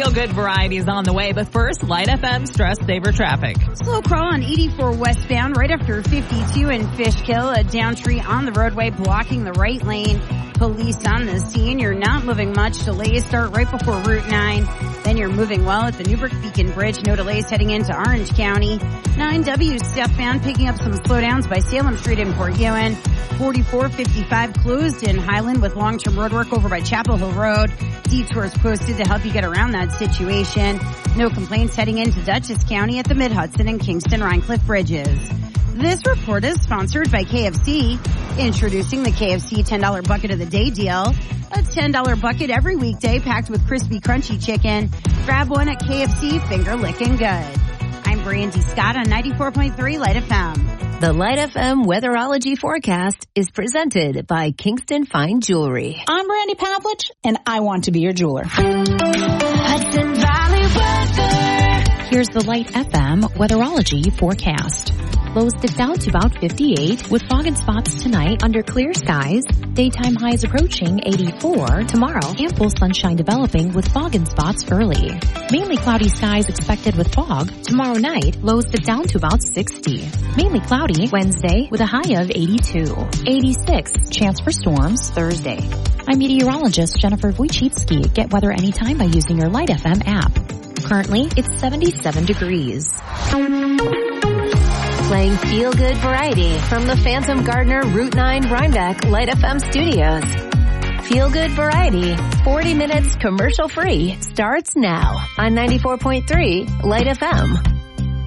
feel-good variety is on the way, but first, Light FM Stress Saver traffic. Slow crawl on 84 westbound right after 52 in Fishkill. A down tree on the roadway blocking the right lane. Police on the scene. You're not moving much. Delays start right before Route 9. Then you're moving well at the Newbrook Beacon Bridge. No delays heading into Orange County. 9W southbound picking up some slowdowns by Salem Street in Port Ewan. 4455 closed in Highland with long-term road work over by Chapel Hill Road. Detours posted to help you get around that situation. No complaints heading into Dutchess County at the Mid-Hudson and Kingston-Rhine Cliff bridges. This report is sponsored by KFC. Introducing the KFC $10 bucket of the day deal. A $10 bucket every weekday packed with crispy, crunchy chicken. Grab one at KFC, finger licking good. I'm Brandy Scott on 94.3 Light FM. The Light FM weatherology forecast is presented by Kingston Fine Jewelry. I'm Brandy Pavlich, and I want to be your jeweler. Hudson Valley weather. Here's the Light FM weatherology forecast. Lows dip down to about 58 with fog and spots tonight under clear skies. Daytime highs approaching 84. Tomorrow, ample sunshine developing with fog and spots early. Mainly cloudy skies expected with fog. Tomorrow night, lows dip down to about 60. Mainly cloudy Wednesday with a high of 82. 86, chance for storms Thursday. I'm meteorologist Jennifer Wojcicki. Get weather anytime by using your Light FM app. Currently, it's 77 degrees. Playing feel-good variety from the Phantom Gardener Route 9 Rhinebeck Light FM studios. Feel-good variety, 40 minutes commercial-free, starts now on 94.3 Light FM.